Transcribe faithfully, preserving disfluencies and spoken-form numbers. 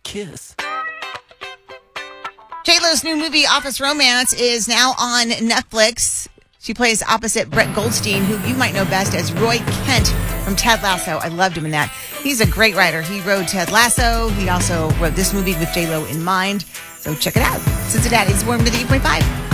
kiss. J-Lo's new movie, Office Romance, is now on Netflix. She plays opposite Brett Goldstein, who you might know best as Roy Kent from Ted Lasso. I loved him in that. He's a great writer. He wrote Ted Lasso. He also wrote this movie with J-Lo in mind. So check it out. Cincinnati's Warm to the eight point five.